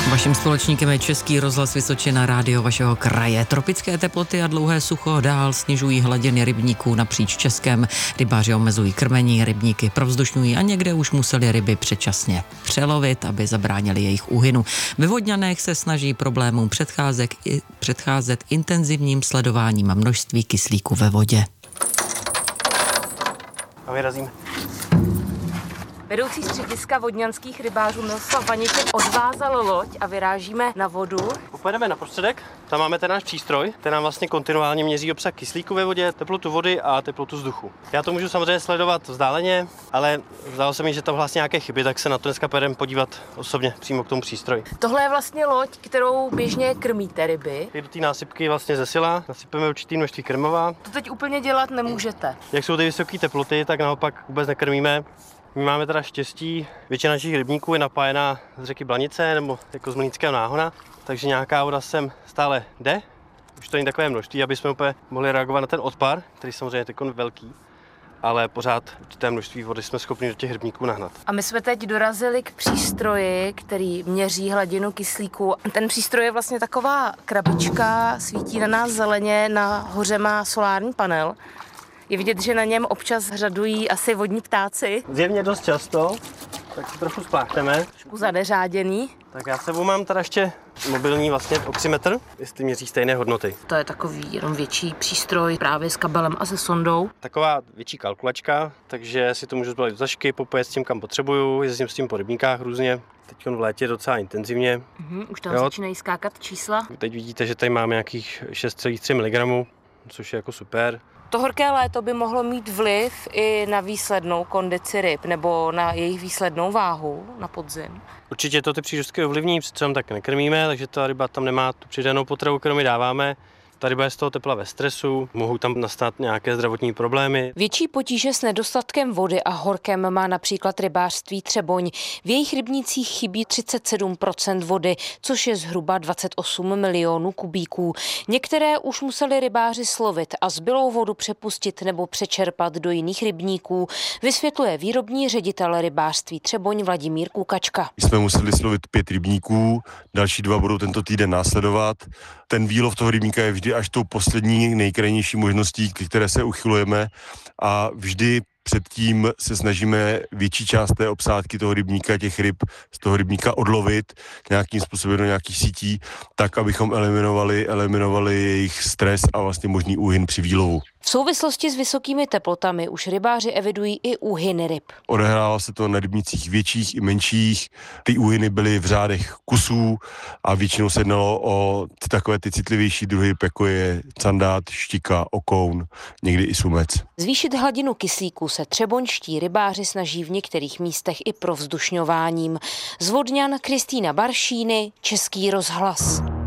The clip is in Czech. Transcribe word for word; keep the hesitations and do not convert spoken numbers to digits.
Vaším společníkem je Český rozhlas Vysočina, rádio vašeho kraje. Tropické teploty a dlouhé sucho dál snižují hladiny rybníků napříč Českem. Rybáři omezují krmení, rybníky provzdušňují a někde už museli ryby předčasně přelovit, aby zabránili jejich úhynu. Ve Vodňanech se snaží problémům předcházet, předcházet intenzivním sledováním množství kyslíku ve vodě. A vyrazíme. Vedoucí střediska vodňanských rybářů Miloslav Vaněček odvázal loď a vyrážíme na vodu. Pojedeme na prostředek, tam máme ten náš přístroj, ten nám vlastně kontinuálně měří obsah kyslíku ve vodě, teplotu vody a teplotu vzduchu. Já to můžu samozřejmě sledovat vzdáleně, ale zdálo se mi, že tam vlastně nějaké chyby, tak se na to dneska pojedeme podívat osobně přímo k tomu přístroji. Tohle je vlastně loď, kterou běžně krmíte ryby. Do té násypky vlastně zesila, nasypeme určitý množství krmiva. To teď úplně dělat nemůžete. Jak jsou ty vysoké teploty, tak naopak vůbec nekrmíme. My máme teda štěstí, většina našich rybníků je napájená z řeky Blanice nebo jako z Mlýnského náhona, takže nějaká voda sem stále jde. Už to není takové množství, aby jsme úplně mohli reagovat na ten odpar, který samozřejmě je teď velký, ale pořád určité množství vody jsme schopni do těch rybníků nahnat. A my jsme teď dorazili k přístroji, který měří hladinu kyslíku. Ten přístroj je vlastně taková krabička, svítí na nás zeleně, nahoře má solární panel. Je vidět, že na něm občas řadují asi vodní ptáci. Zjevně dost často, tak se trochu spláchneme. Trošku zaneřáděný. Tak já s sebou mám teda ještě mobilní vlastně oximetr, jestli měří stejné hodnoty. To je takový jenom větší přístroj právě s kabelem a se sondou. Taková větší kalkulačka, takže si to můžu zbalit do tašky, popojet s tím, kam potřebuju, jezdím s tím po rybníkách různě. Teď v létě docela intenzivně. Mhm, už tam jo. Začínají skákat čísla. Teď vidíte, že tady máme nějakých šest celá tři miligramů, což je jako super. To horké léto by mohlo mít vliv i na výslednou kondici ryb nebo na jejich výslednou váhu na podzim. Určitě to ty přírůstky ovlivní, přece tam tak nekrmíme, takže ta ryba tam nemá tu přidanou potravu, kterou my dáváme. Ta ryba je z toho tepla ve stresu, mohou tam nastat nějaké zdravotní problémy. Větší potíže s nedostatkem vody a horkem má například rybářství Třeboň. V jejich rybnících chybí třicet sedm procent vody, což je zhruba dvacet osm milionů kubíků. Některé už museli rybáři slovit a zbylou vodu přepustit nebo přečerpat do jiných rybníků, vysvětluje výrobní ředitel rybářství Třeboň Vladimír Kukačka. Jsme museli slovit pět rybníků, další dva budou tento týden následovat. Ten výlov toho rybníka je vždy až tou poslední nejkrajnější možností, k které se uchylujeme a vždy předtím se snažíme větší část té obsádky toho rybníka, těch ryb z toho rybníka odlovit nějakým způsobem do nějakých sítí, tak, abychom eliminovali, eliminovali jejich stres a vlastně možný úhyn při výlovu. V souvislosti s vysokými teplotami už rybáři evidují i úhyny ryb. Odehrávalo se to na rybnících větších i menších. Ty úhyny byly v řádech kusů a většinou se jednalo o ty takové ty citlivější druhy, jako je candát, štika, okoun, někdy i sumec. Zvýšit hladinu kyslíku se třeboňští rybáři snaží v některých místech i provzdušňováním. Z Vodňan Kristýna Baršíny, Český rozhlas.